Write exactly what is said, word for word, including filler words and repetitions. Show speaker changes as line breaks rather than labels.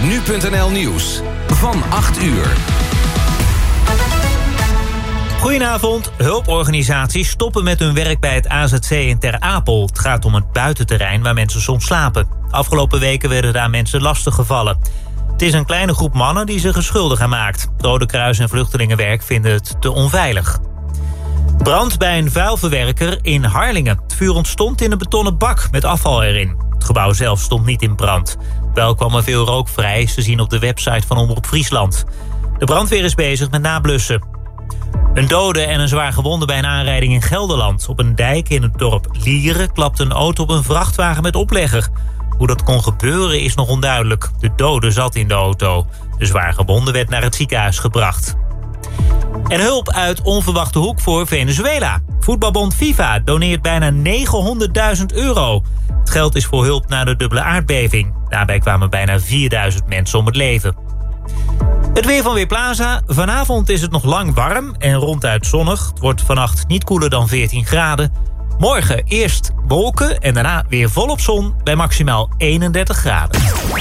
nu punt n l nieuws van acht uur.
Goedenavond. Hulporganisaties stoppen met hun werk bij het A Z C in Ter Apel. Het gaat om het buitenterrein waar mensen soms slapen. Afgelopen weken werden daar mensen lastiggevallen. Het is een kleine groep mannen die zich er schuldig aan maakt. Rode Kruis en Vluchtelingenwerk vinden het te onveilig. Brand bij een vuilverwerker in Harlingen. Het vuur ontstond in een betonnen bak met afval erin. Het gebouw zelf stond niet in brand. Wel kwam er veel rook vrij, te zien op de website van Omroep Friesland. De brandweer is bezig met nablussen. Een dode en een zwaar gewonde bij een aanrijding in Gelderland. Op een dijk in het dorp Lieren klapte een auto op een vrachtwagen met oplegger. Hoe dat kon gebeuren is nog onduidelijk. De dode zat in de auto. De zwaar gewonde werd naar het ziekenhuis gebracht. En hulp uit onverwachte hoek voor Venezuela. Voetbalbond FIFA doneert bijna negenhonderdduizend euro. Het geld is voor hulp na de dubbele aardbeving. Daarbij kwamen bijna vierduizend mensen om het leven. Het weer van Weerplaza. Vanavond is het nog lang warm en ronduit zonnig. Het wordt vannacht niet koeler dan veertien graden. Morgen eerst wolken en daarna weer volop zon bij maximaal eenendertig graden.